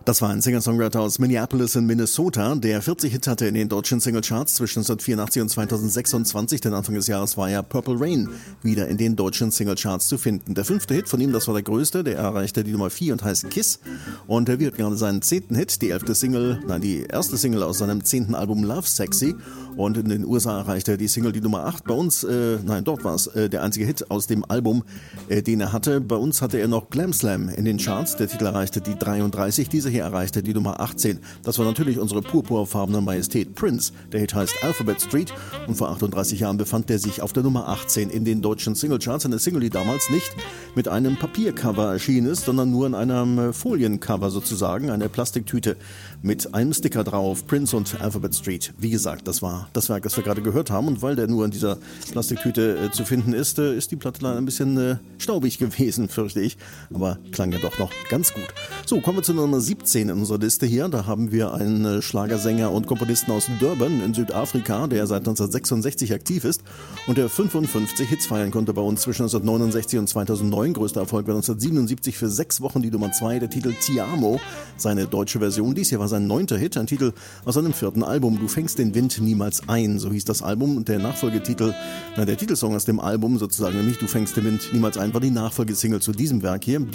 Das war ein Singer-Songwriter aus Minneapolis in Minnesota, der 40 Hits hatte in den deutschen Singlecharts zwischen 1984 und 2026. Denn Anfang des Jahres war ja Purple Rain wieder in den deutschen Singlecharts zu finden. Der 5. Hit von ihm, das war der größte, der erreichte die Nummer 4 und heißt Kiss. Und er wird gerade seinen 10. Hit, die erste Single aus seinem 10. Album Love Sexy. Und in den USA erreichte er die Single die Nummer 8. Bei uns, dort war es der einzige Hit aus dem Album, den er hatte. Bei uns hatte er noch Glam Slam in den Charts. Der Titel erreichte die 33. Diese hier erreichte die Nummer 18. Das war natürlich unsere purpurfarbene Majestät Prince. Der Hit heißt Alphabet Street und vor 38 Jahren befand er sich auf der Nummer 18 in den deutschen Singlecharts. Eine Single, die damals nicht mit einem Papiercover erschienen ist, sondern nur in einem Foliencover sozusagen, eine Plastiktüte mit einem Sticker drauf, Prince und Alphabet Street. Wie gesagt, das war das Werk, das wir gerade gehört haben, und weil der nur in dieser Plastiktüte zu finden ist, ist die Platte leider ein bisschen staubig gewesen, fürchte ich, aber klang ja doch noch ganz gut. So, kommen wir zu Nummer 17 in unserer Liste hier. Da haben wir einen Schlagersänger und Komponisten aus Durban in Südafrika, der seit 1966 aktiv ist und der 55 Hits feiern konnte bei uns zwischen 1969 und 2009. Größter Erfolg war 1977 für 6 Wochen die Nummer 2, der Titel Ti Amo, seine deutsche Version. Dies hier war sein 9. Hit, ein Titel aus seinem 4. Album, Du fängst den Wind niemals ein, so hieß das Album. Und der Nachfolgetitel, der Titelsong aus dem Album sozusagen, nämlich Du fängst den Wind niemals ein, war die Nachfolgesingle zu diesem Werk hier.